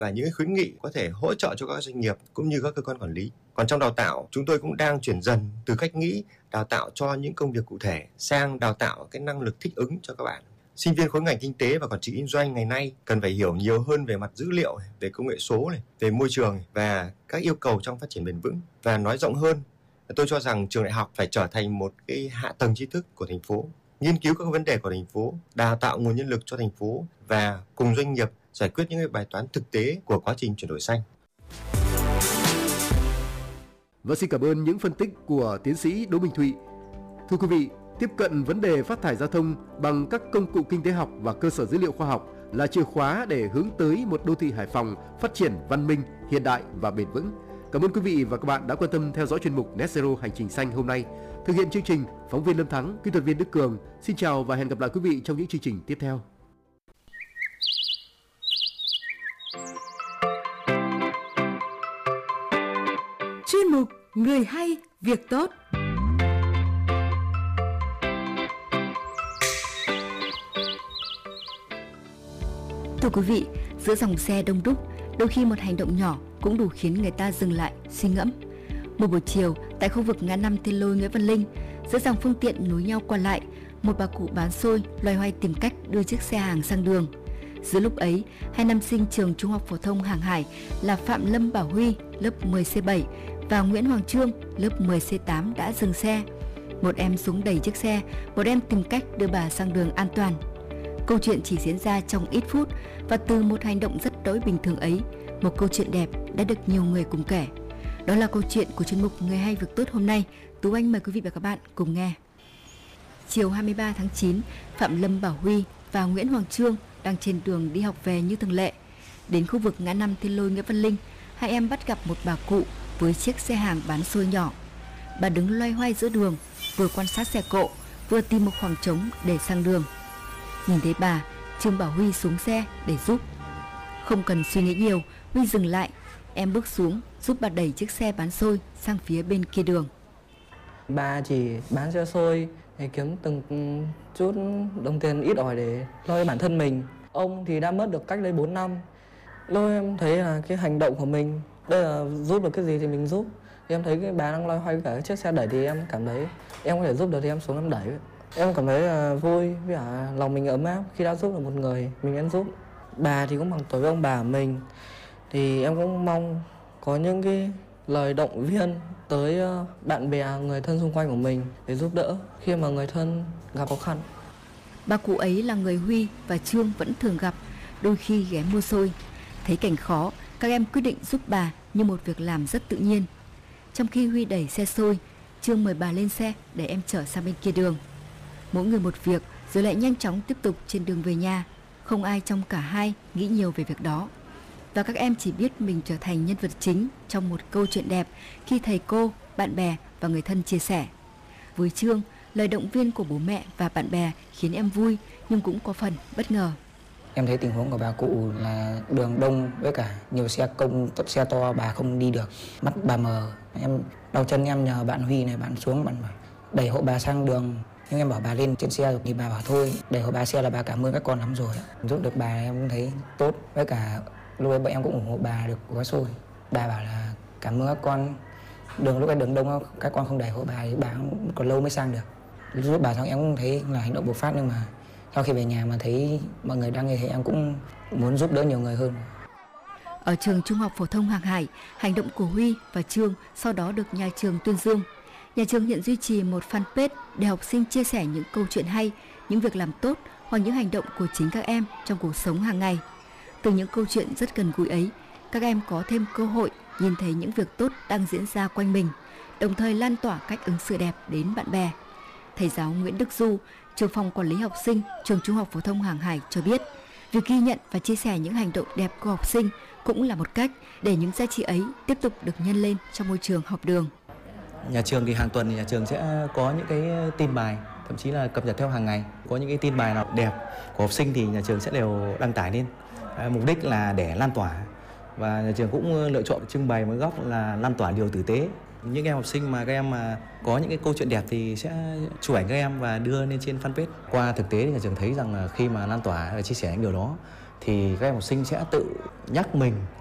và những khuyến nghị có thể hỗ trợ cho các doanh nghiệp cũng như các cơ quan quản lý. Còn trong đào tạo, chúng tôi cũng đang chuyển dần từ cách nghĩ đào tạo cho những công việc cụ thể sang đào tạo cái năng lực thích ứng cho các bạn. Sinh viên khối ngành kinh tế và quản trị kinh doanh ngày nay cần phải hiểu nhiều hơn về mặt dữ liệu, về công nghệ số, về môi trường và các yêu cầu trong phát triển bền vững. Và nói rộng hơn, tôi cho rằng trường đại học phải trở thành một cái hạ tầng tri thức của thành phố, nghiên cứu các vấn đề của thành phố, đào tạo nguồn nhân lực cho thành phố và cùng doanh nghiệp giải quyết những cái bài toán thực tế của quá trình chuyển đổi xanh. Và xin cảm ơn những phân tích của tiến sĩ Đỗ Minh Thụy. Thưa quý vị, tiếp cận vấn đề phát thải giao thông bằng các công cụ kinh tế học và cơ sở dữ liệu khoa học là chìa khóa để hướng tới một đô thị Hải Phòng phát triển văn minh, hiện đại và bền vững. Cảm ơn quý vị và các bạn đã quan tâm theo dõi chuyên mục Net Zero Hành trình xanh hôm nay. Thực hiện chương trình, phóng viên Lâm Thắng, kỹ thuật viên Đức Cường. Xin chào và hẹn gặp lại quý vị trong những chương trình tiếp theo. Chuyên mục Người hay, việc tốt. Thưa quý vị, giữa dòng xe đông đúc, đôi khi một hành động nhỏ cũng đủ khiến người ta dừng lại, suy ngẫm. Một buổi chiều, tại khu vực ngã năm Thiên Lôi Nguyễn Văn Linh, giữa dòng phương tiện nối nhau qua lại, một bà cụ bán xôi loay hoay tìm cách đưa chiếc xe hàng sang đường. Giữa lúc ấy, hai nam sinh trường Trung học phổ thông Hàng Hải là Phạm Lâm Bảo Huy, lớp 10C7 và Nguyễn Hoàng Trương, lớp 10C8 đã dừng xe. Một em xuống đẩy chiếc xe, một em tìm cách đưa bà sang đường an toàn. Câu chuyện chỉ diễn ra trong ít phút và từ một hành động rất đỗi bình thường ấy, một câu chuyện đẹp đã được nhiều người cùng kể. Đó là câu chuyện của chuyên mục Người hay việc tốt hôm nay. Tú Anh mời quý vị và các bạn cùng nghe. Chiều 23 tháng 9, Phạm Lâm Bảo Huy và Nguyễn Hoàng Trương đang trên đường đi học về như thường lệ. Đến khu vực ngã năm Thiên Lôi Nguyễn Văn Linh, hai em bắt gặp một bà cụ với chiếc xe hàng bán xôi nhỏ. Bà đứng loay hoay giữa đường, vừa quan sát xe cộ, vừa tìm một khoảng trống để sang đường. Nhìn thấy bà, Trương Bảo Huy xuống xe để giúp. Không cần suy nghĩ nhiều, Huy dừng lại. Em bước xuống giúp bà đẩy chiếc xe bán xôi sang phía bên kia đường. Bà chỉ bán xe xôi để kiếm từng chút đồng tiền ít ỏi để lo cho bản thân mình. Ông thì đã mất được cách đây 4 năm. Lúc em thấy là cái hành động của mình, đây là giúp được cái gì thì mình giúp. Thì em thấy cái bà đang loay hoay cả cái chiếc xe đẩy thì em cảm thấy em có thể giúp được thì em xuống em đẩy. Em cảm thấy là vui với cả lòng mình ấm áp khi đã giúp được một người mình nên giúp. Bà thì cũng bằng tuổi với ông bà mình. Thì em cũng mong có những cái lời động viên tới bạn bè, người thân xung quanh của mình để giúp đỡ khi mà người thân gặp khó khăn. Bà cụ ấy là người Huy và Trương vẫn thường gặp, đôi khi ghé mua xôi. Thấy cảnh khó, các em quyết định giúp bà như một việc làm rất tự nhiên. Trong khi Huy đẩy xe xôi, Trương mời bà lên xe để em chở sang bên kia đường. Mỗi người một việc rồi lại nhanh chóng tiếp tục trên đường về nhà. Không ai trong cả hai nghĩ nhiều về việc đó. Và các em chỉ biết mình trở thành nhân vật chính trong một câu chuyện đẹp khi thầy cô, bạn bè và người thân chia sẻ. Với Trương, lời động viên của bố mẹ và bạn bè khiến em vui nhưng cũng có phần bất ngờ. Em thấy tình huống của bà cụ là đường đông với cả nhiều xe công, xe to bà không đi được, mắt bà mờ. Em đau chân, em nhờ bạn Huy này, bạn xuống, bạn bảo đẩy hộ bà sang đường. Nhưng em bảo bà lên trên xe rồi thì bà bảo thôi, đẩy hộ bà xe là bà cảm ơn các con lắm rồi. Giúp được bà em cũng thấy tốt, với cả lúc ấy bọn em cũng ủng hộ bà được gói xôi. Bà bảo là cảm ơn các con, lúc ấy đường đông các con không đẩy hộ bà thì bà cũng còn lâu mới sang được. Giúp bà xong em cũng thấy là hành động bộc phát, nhưng mà sau khi về nhà mà thấy mọi người đang như thế em cũng muốn giúp đỡ nhiều người hơn. Ở trường Trung học phổ thông Hàng Hải, hành động của Huy và Trương sau đó được nhà trường tuyên dương. Nhà trường hiện duy trì một fanpage để học sinh chia sẻ những câu chuyện hay, những việc làm tốt hoặc những hành động của chính các em trong cuộc sống hàng ngày. Từ những câu chuyện rất gần gũi ấy, các em có thêm cơ hội nhìn thấy những việc tốt đang diễn ra quanh mình, đồng thời lan tỏa cách ứng xử đẹp đến bạn bè. Thầy giáo Nguyễn Đức Du, trưởng phòng quản lý học sinh, trường Trung học phổ thông Hàng Hải cho biết, việc ghi nhận và chia sẻ những hành động đẹp của học sinh cũng là một cách để những giá trị ấy tiếp tục được nhân lên trong môi trường học đường. Nhà trường thì hàng tuần thì nhà trường sẽ có những cái tin bài, thậm chí là cập nhật theo hàng ngày. Có những cái tin bài nào đẹp của học sinh thì nhà trường sẽ đều đăng tải lên. Mục đích là để lan tỏa, và nhà trường cũng lựa chọn trưng bày một góc là lan tỏa điều tử tế. Những em học sinh mà các em mà có những cái câu chuyện đẹp thì sẽ chụp ảnh các em và đưa lên trên fanpage. Qua thực tế thì nhà trường thấy rằng là khi mà lan tỏa và chia sẻ những điều đó thì các em học sinh sẽ tự nhắc mình